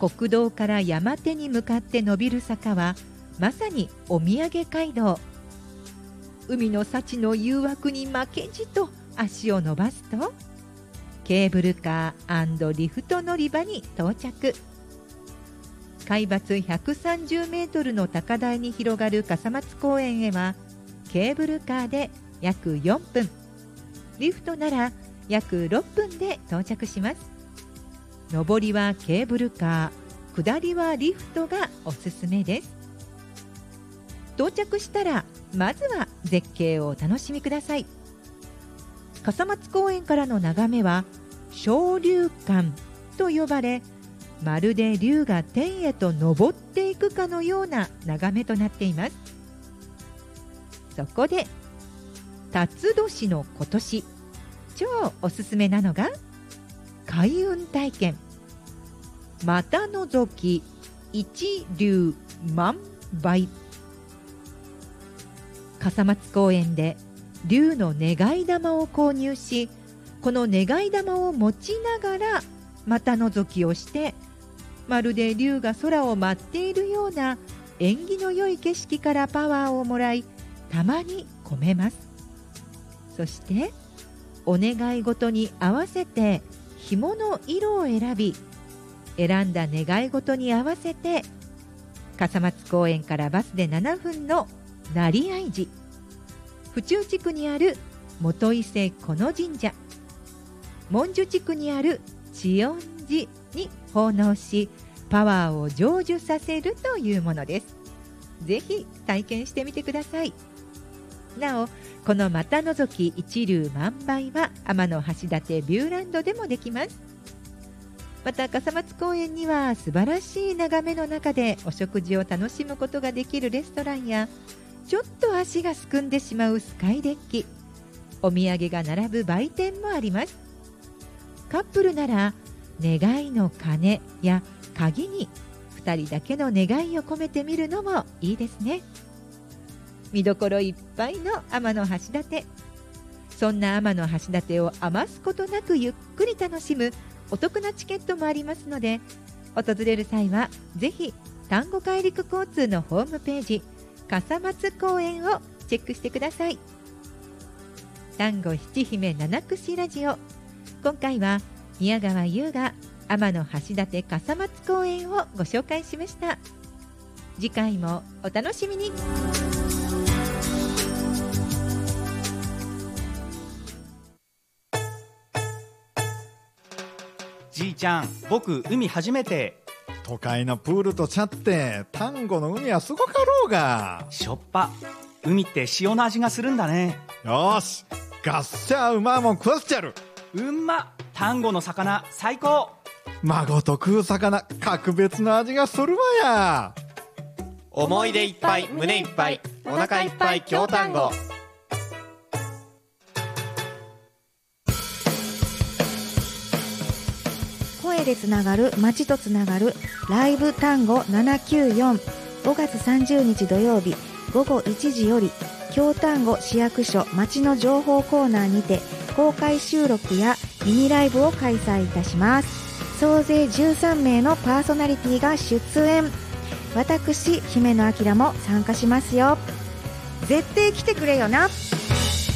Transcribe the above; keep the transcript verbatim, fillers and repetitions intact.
国道から山手に向かって伸びる坂はまさにお土産街道。海の幸の誘惑に負けじと足を伸ばすと、ケーブルカー&リフト乗り場に到着。海抜ひゃくさんじゅうメートルの高台に広がる笠松公園へは、ケーブルカーで約よんぷん、リフトなら約ろっぷんで到着します。上りはケーブルカー、下りはリフトがおすすめです。到着したらまずは絶景をお楽しみください。笠松公園からの眺めは昇龍館と呼ばれ、まるで龍が天へと昇っていくかのような眺めとなっています。そこで辰年の今年、超おすすめなのが開運体験、股のぞき一龍万倍。笠松公園で龍の願い玉を購入し、この願い玉を持ちながら股のぞきをして、まるで龍が空を舞っているような縁起の良い景色からパワーをもらい、玉に込めます。そしてお願い事に合わせて紐の色を選び、選んだ願い事に合わせて笠松公園からバスでななふんの成合寺、府中地区にある元伊勢この神社、文殊地区にある智恩寺に奉納し、パワーを成就させるというものです。ぜひ体験してみてください。なお、この股のぞき一龍万倍は天橋立ビューランドでもできます。また笠松公園には素晴らしい眺めの中でお食事を楽しむことができるレストランや、ちょっと足がすくんでしまうスカイデッキ、お土産が並ぶ売店もあります。カップルなら願いの鐘や鍵にふたりだけの願いを込めてみるのもいいですね。見どころいっぱいの天橋立。そんな天橋立を余すことなくゆっくり楽しむお得なチケットもありますので、訪れる際はぜひ丹後海陸交通のホームページ笠松公園をチェックしてください。丹後七姫七串ラジオ、今回は宮川優が天橋立笠松公園をご紹介しました。次回もお楽しみに。 じいちゃん、僕海初めて。 都会のプールとちゃって丹後の海はすごかろうが。 しょっぱ、海って塩の味がするんだね。 よし、ガッシャーうまいもん食わせちゃる。 うんま、丹後の魚最高。 孫と食う魚、格別の味がするわや。 思い出いっぱい胸いっぱいお腹いっぱい京丹後。 声でつながる、街とつながるライブ単語ななきゅうよん、ごがつさんじゅうにち土曜日ごごいちじより京丹後市役所街の情報コーナーにて公開収録やミニライブを開催いたします。総勢じゅうさんめいのパーソナリティが出演。私姫野明も参加しますよ。絶対来てくれよな。